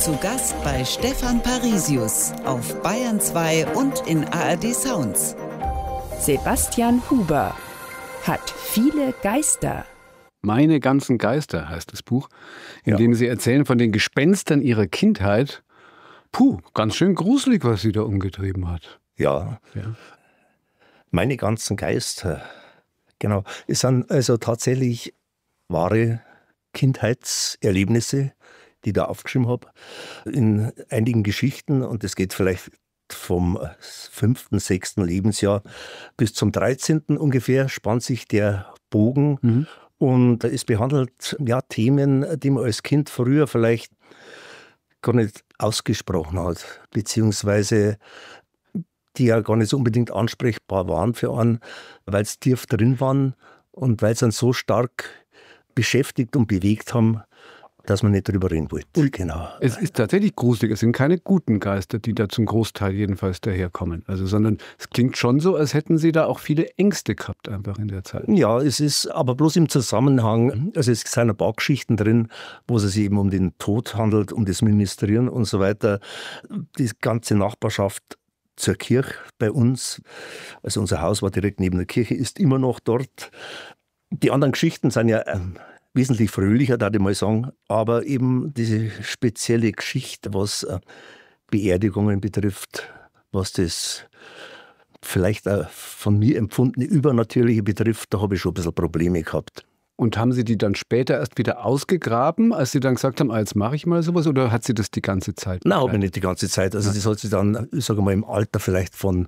Zu Gast bei Stefan Parisius auf Bayern 2 und in ARD Sounds. Sebastian Huber hat viele Geister. Meine ganzen Geister heißt das Buch, in dem Sie erzählen von den Gespenstern Ihrer Kindheit. Puh, ganz schön gruselig, was Sie da umgetrieben hat. Ja. Meine ganzen Geister. Genau. Es sind also tatsächlich wahre Kindheitserlebnisse, die ich da aufgeschrieben habe, in einigen Geschichten. Und das geht vielleicht vom 5., 6. Lebensjahr bis zum 13. ungefähr, spannt sich der Bogen. Und es behandelt Themen, die man als Kind früher vielleicht gar nicht ausgesprochen hat, beziehungsweise die ja gar nicht so unbedingt ansprechbar waren für einen, weil es tief drin waren und weil sie einen so stark beschäftigt und bewegt haben, dass man nicht drüber reden wollte. Genau. Es ist tatsächlich gruselig. Es sind keine guten Geister, die da zum Großteil jedenfalls daherkommen. Sondern es klingt schon so, als hätten Sie da auch viele Ängste gehabt einfach in der Zeit. Ja, es ist aber bloß im Zusammenhang, also es sind ein paar Geschichten drin, wo es sich eben um den Tod handelt, um das Ministrieren und so weiter. Die ganze Nachbarschaft zur Kirche bei uns, also unser Haus war direkt neben der Kirche, ist immer noch dort. Die anderen Geschichten sind ja wesentlich fröhlicher, darf ich mal sagen, aber eben diese spezielle Geschichte, was Beerdigungen betrifft, was das vielleicht auch von mir empfundene Übernatürliche betrifft, da habe ich schon ein bisschen Probleme gehabt. Und haben Sie die dann später erst wieder ausgegraben, als Sie dann gesagt haben, jetzt mache ich mal sowas, oder hat Sie das die ganze Zeit? Nein, habe ich nicht die ganze Zeit. Also das hat sich dann, ich sage mal, im Alter vielleicht von,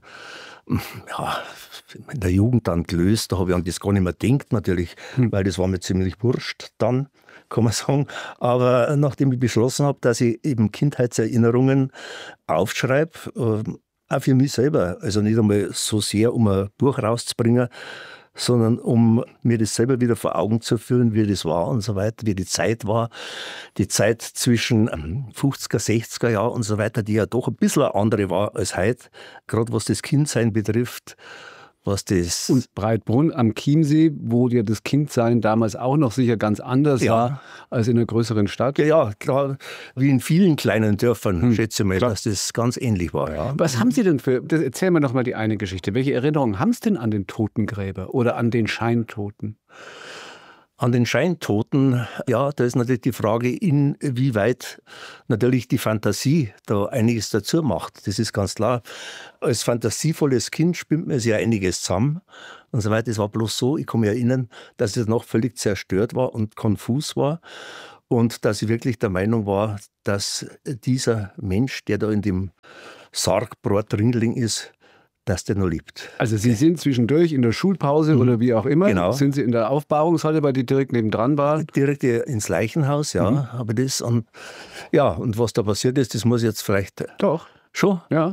in der Jugend dann gelöst. Da habe ich an das gar nicht mehr gedacht, natürlich, weil das war mir ziemlich wurscht dann, kann man sagen. Aber nachdem ich beschlossen habe, dass ich eben Kindheitserinnerungen aufschreibe, auch für mich selber, also nicht einmal so sehr, um ein Buch rauszubringen, sondern um mir das selber wieder vor Augen zu führen, wie das war und so weiter, wie die Zeit war. Die Zeit zwischen 50er, 60er Jahren und so weiter, die ja doch ein bisschen eine andere war als heute, gerade was das Kindsein betrifft. Und Breitbrunn am Chiemsee, wo ja das Kindsein damals auch noch sicher ganz anders war als in einer größeren Stadt. Ja, klar, wie in vielen kleinen Dörfern, schätze ich mal, dass das ganz ähnlich war. Ja. Was haben Sie denn erzähl mir noch mal die eine Geschichte. Welche Erinnerungen haben Sie denn an den Totengräber oder an den Scheintoten? An den Scheintoten, da ist natürlich die Frage, inwieweit natürlich die Fantasie da einiges dazu macht. Das ist ganz klar. Als fantasievolles Kind spinnt man sich ja einiges zusammen und so weiter. Es war bloß so, ich kann mich erinnern, dass ich noch völlig zerstört war und konfus war und dass ich wirklich der Meinung war, dass dieser Mensch, der da in dem Sargbrot-Ringling ist, dass der noch lebt. Also Sie sind zwischendurch in der Schulpause oder wie auch immer, genau. Sind Sie in der Aufbahrungshalle, weil die direkt nebendran war? Direkt ins Leichenhaus, aber das und was da passiert ist, das muss ich jetzt vielleicht... Doch. Schon? Ja.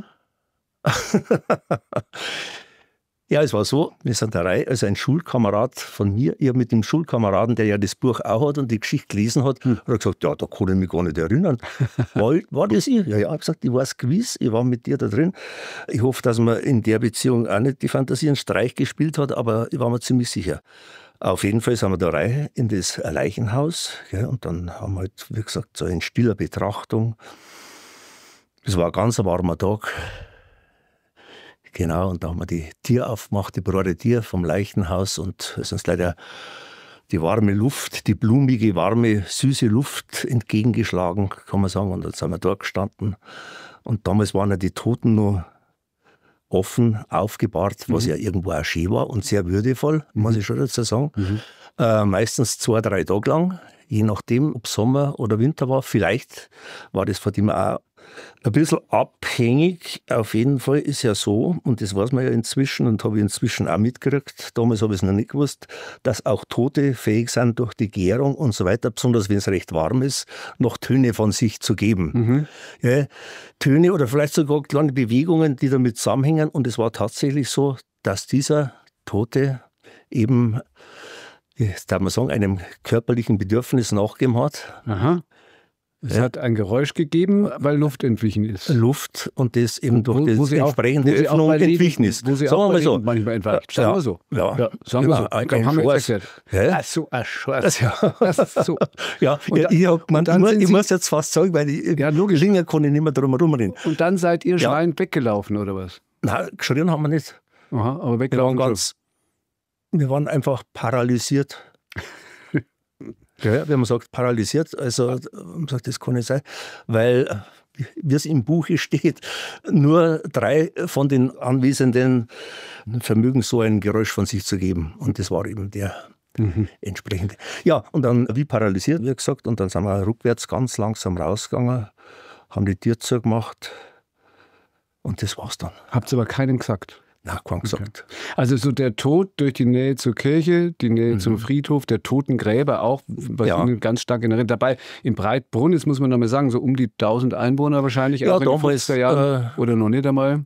Ja, es war so, wir sind eine Reihe, also ein Schulkamerad von mir, ich habe mit dem Schulkameraden, der ja das Buch auch hat und die Geschichte gelesen hat, hat er gesagt, da kann ich mich gar nicht erinnern. War das ich? Ja, ich habe gesagt, ich weiß gewiss, ich war mit dir da drin. Ich hoffe, dass man in der Beziehung auch nicht die Fantasie einen Streich gespielt hat, aber ich war mir ziemlich sicher. Auf jeden Fall sind wir da rein in das Leichenhaus, und dann haben wir halt, wie gesagt, so in stiller Betrachtung. Es war ein ganz warmer Tag. Genau, und da haben wir die Tür aufgemacht, die broade Tür vom Leichenhaus und es ist uns leider die warme Luft, die blumige, warme, süße Luft entgegengeschlagen, kann man sagen. Und dann sind wir dort gestanden und damals waren ja die Toten noch offen aufgebahrt, was ja irgendwo auch schön war und sehr würdevoll, muss ich schon dazu sagen. Meistens 2, 3 Tage lang, je nachdem, ob Sommer oder Winter war. Vielleicht war das von dem auch ein bisschen abhängig. Auf jeden Fall ist ja so, und das weiß man ja inzwischen und habe ich inzwischen auch mitgekriegt, damals habe ich es noch nicht gewusst, dass auch Tote fähig sind, durch die Gärung und so weiter, besonders wenn es recht warm ist, noch Töne von sich zu geben. Ja, Töne oder vielleicht sogar kleine Bewegungen, die damit zusammenhängen. Und es war tatsächlich so, dass dieser Tote eben, jetzt darf man sagen, einem körperlichen Bedürfnis nachgegeben hat. Aha. Es hat ein Geräusch gegeben, weil Luft entwichen ist. Luft und das eben durch Wo die sie auch- entsprechende wo sie auch Öffnung bei Leben- entwichen ist. Wo sie Sagen auch wir bei mal so. Leben manchmal entweicht. Sagen wir so. Ja, sagen wir so. ein Haben wir jetzt Schwarz. erklärt. Ja. Ach so, ein Schwarz. Das ist so. Ja, Und ich hab gemeint, dann sind ich Sie- muss jetzt fast sagen, weil ich Ja, logisch. länger kann ich nicht mehr drum herum reden. Und dann seid ihr schreiend weggelaufen, oder was? Nein, geschrien haben wir nicht. Aha, aber Wir waren weggelaufen. wir waren einfach paralysiert. Ja, wenn man sagt paralysiert, also man sagt, das kann nicht sein, weil, wie es im Buche steht, nur 3 von den Anwesenden vermögen so ein Geräusch von sich zu geben. Und das war eben der entsprechende. Ja, und dann wie paralysiert, wie gesagt, und dann sind wir rückwärts ganz langsam rausgegangen, haben die Tür zugemacht und das war's dann. Habt ihr aber keinem gesagt. Na, kein gesagt. Also so der Tod durch die Nähe zur Kirche, die Nähe zum Friedhof, der Totengräber auch, was Ja. Ihnen ganz stark in Erinnerung. Dabei in Breitbrunn, das muss man noch mal sagen, so um die 1000 Einwohner wahrscheinlich, Ja, auch in den damals, 50er Jahren oder noch nicht einmal.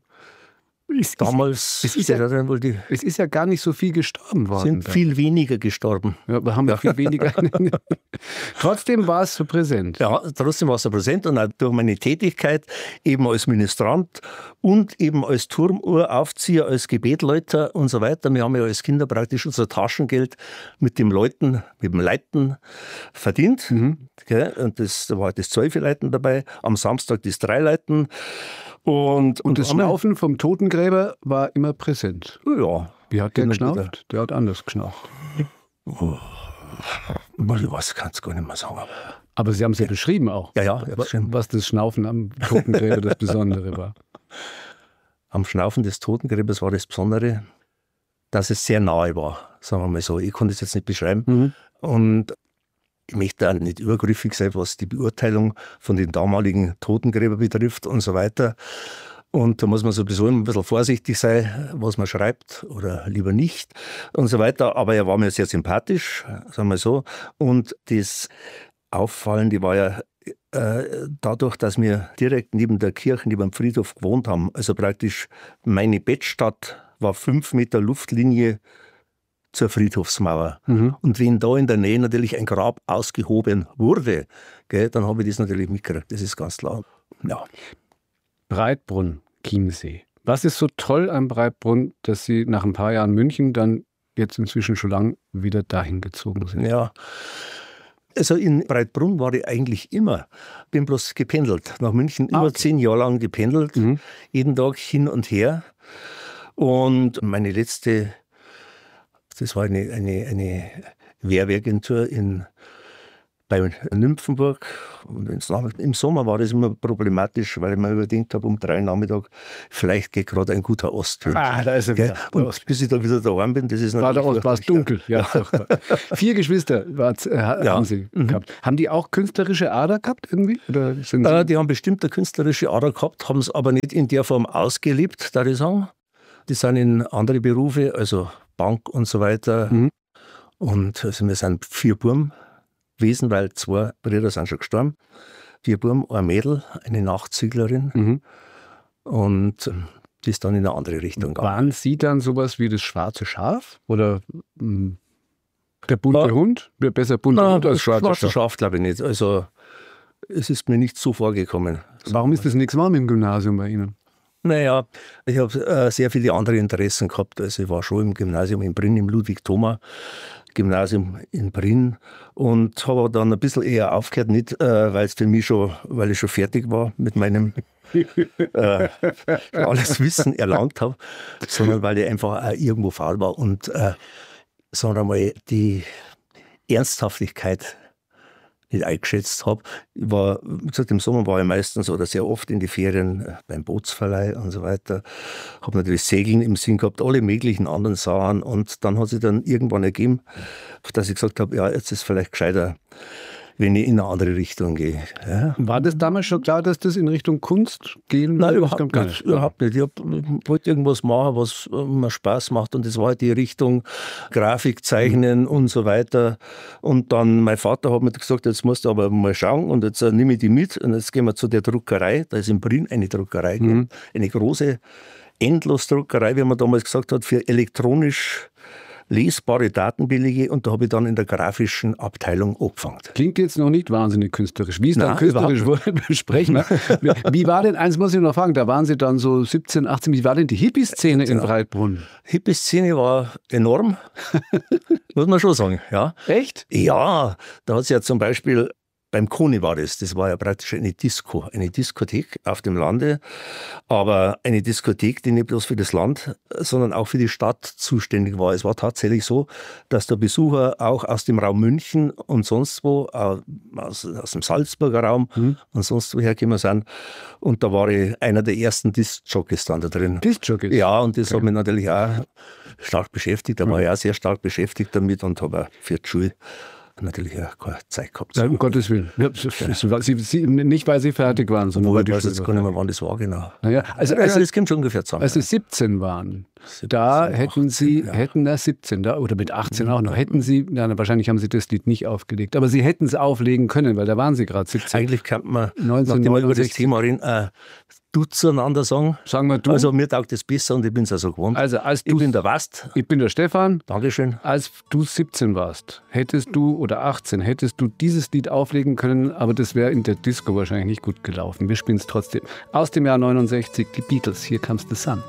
Damals es ist ja- dann wohl die Es ist ja gar nicht so viel gestorben worden. sind da. viel weniger gestorben. Ja, wir haben ja viel weniger. Trotzdem war es so präsent. Ja, trotzdem war es ein Präsent und auch durch meine Tätigkeit eben als Ministrant und eben als Turmuhraufzieher, als Gebetläuter und so weiter. Wir haben ja als Kinder praktisch unser Taschengeld mit dem Leiten verdient. Gell? Und da war das 12 Leiten dabei, am Samstag das 3 Leiten. Und Und das einmal- Schnaufen vom Totengräber war immer präsent. Ja. Wie hat der Immer geschnauft? Der hat anders geschnauft. Ich weiß, kann es gar nicht mehr sagen. Aber Aber Sie haben es ja beschrieben auch. ja, ich hab's schon. Was das Schnaufen am Totengräber das Besondere war. Am Schnaufen des Totengräbers war das Besondere, dass es sehr nahe war, sagen wir mal so. Ich konnte es jetzt nicht beschreiben. Und ich möchte auch nicht übergriffig sein, was die Beurteilung von den damaligen Totengräbern betrifft und so weiter. Und da muss man sowieso immer ein bisschen vorsichtig sein, was man schreibt oder lieber nicht und so weiter. Aber er war mir sehr sympathisch, sagen wir so. Und das Auffallende war ja dadurch, dass wir direkt neben der Kirche, neben dem Friedhof gewohnt haben. Also praktisch meine Bettstatt war 5 Meter Luftlinie zur Friedhofsmauer. Und wenn da in der Nähe natürlich ein Grab ausgehoben wurde, gell, dann habe ich das natürlich mitgekriegt. Das ist ganz klar. Ja. Breitbrunn, Chiemsee. Was ist so toll am Breitbrunn, dass Sie nach ein paar Jahren München dann jetzt inzwischen schon lang wieder dahin gezogen sind? Ja. Also in Breitbrunn war ich eigentlich immer. Bin bloß gependelt. Nach München über 10 Jahre lang gependelt. Jeden Tag hin und her. Und meine letzte, das war eine Werbeagentur bei Nymphenburg. Und im Sommer war das immer problematisch, weil ich mir überdenkt habe, um 3 Uhr Nachmittag, vielleicht geht gerade ein guter Ostwind. Ah, da ist er Gell? wieder. Und bis ich da wieder daheim bin, das ist War der Ost, war es furchtbar. dunkel. Ja, furchtbar. 4 Geschwister haben Sie gehabt. Haben die auch künstlerische Ader gehabt irgendwie? Oder sind Sie Die haben bestimmt eine künstlerische Ader gehabt, haben es aber nicht in der Form ausgelebt, darf ich sagen. Die sind in andere Berufe, also Bank und so weiter. Und also wir sind 4 Buben gewesen, weil 2 Brüder sind schon gestorben. 4 Buben, ein Mädel, eine Nachzüglerin. Und die ist dann in eine andere Richtung gegangen. Waren Sie dann sowas wie das schwarze Schaf? Oder der bunte Hund? Wäre besser bunter Hund als schwarzer Schwarzer Schaf. Schaf glaube ich nicht. Also es ist mir nicht so vorgekommen. Warum ist das nichts warm im Gymnasium bei Ihnen? Naja, ich habe sehr viele andere Interessen gehabt. Also ich war schon im Gymnasium in Brünn, im Ludwig-Thoma-Gymnasium in Brünn und habe dann ein bisschen eher aufgehört, nicht weil es für mich schon, weil ich schon fertig war mit meinem alles Wissen erlangt habe, sondern weil ich einfach auch irgendwo faul war und sagen wir mal die Ernsthaftigkeit nicht eingeschätzt habe. Ich war, wie gesagt, im Sommer war ich meistens oder sehr oft in die Ferien beim Bootsverleih und so weiter. Habe natürlich Segeln im Sinn gehabt, alle möglichen anderen Sachen. Und dann hat sich dann irgendwann ergeben, dass ich gesagt habe, ja, jetzt ist vielleicht gescheiter, wenn ich in eine andere Richtung gehe. Ja. War das damals schon klar, dass das in Richtung Kunst gehen Nein, würde? überhaupt nicht. Überhaupt nicht. Ich wollte irgendwas machen, was mir Spaß macht. Und das war die Richtung Grafik zeichnen und so weiter. Und dann mein Vater hat mir gesagt, jetzt musst du aber mal schauen. Und jetzt nehme ich die mit. Und jetzt gehen wir zu der Druckerei. Da ist in Brünn eine Druckerei. Eine große Endlosdruckerei, wie man damals gesagt hat, für elektronisch lesbare Datenbelege und da habe ich dann in der grafischen Abteilung angefangen. Klingt jetzt noch nicht wahnsinnig künstlerisch. Wie es dann künstlerisch wurde, besprechen wir. Wie war denn, eins muss ich noch fragen, da waren Sie dann so 17, 18, wie war denn die Hippie-Szene in Breitbrunn? Hippie-Szene war enorm, muss man schon sagen. Ja. Echt? Ja, da hat es ja zum Beispiel, beim Koni war das war ja praktisch eine Disco, eine Diskothek auf dem Lande, aber eine Diskothek, die nicht bloß für das Land, sondern auch für die Stadt zuständig war. Es war tatsächlich so, dass der Besucher auch aus dem Raum München und sonst wo, aus dem Salzburger Raum und sonst woher gekommen sind. Und da war ich einer der ersten Disc-Jockeys dann da drin. Disc-Jockeys? Ja, und das hat mich natürlich auch stark beschäftigt. Da war ich auch sehr stark beschäftigt damit und habe für die Schule natürlich auch keine Zeit gehabt. Ja, um Gottes Willen. Ja, Sie, nicht, weil Sie fertig waren, sondern weil ich weiß jetzt gar nicht mehr, wann das war, genau. Naja, also das kommt schon ungefähr zusammen. Als Sie 17 waren, da hätten Sie, hätten das 17, da, oder mit 18 auch noch, hätten Sie, wahrscheinlich haben Sie das Lied nicht aufgelegt, aber Sie hätten es auflegen können, weil da waren Sie gerade 17. Eigentlich kann man, nachdem wir über das Thema reden, du zueinander sagen. Sagen wir du. Also mir taugt das besser und ich bin es also gewohnt. Also ich bin der Wast. Ich bin der Stefan. Dankeschön. Als du 17 warst, hättest du, oder 18, hättest du dieses Lied auflegen können, aber das wäre in der Disco wahrscheinlich nicht gut gelaufen. Wir spielen es trotzdem. Aus dem Jahr 69, die Beatles, Here Comes the Sun.